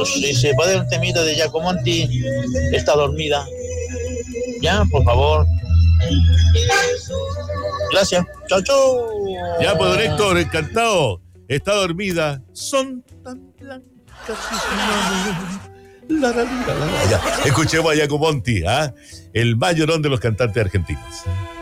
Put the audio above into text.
Carlitos, si se puede un temita de Giacomonti, está dormida. Ya, por favor. Gracias. Chao, chao. Ya, pues, don Héctor, encantado. Está dormida. Son tan blancas sus manos. Ya, escuchemos a Giacomonti, el mayorón de los cantantes argentinos.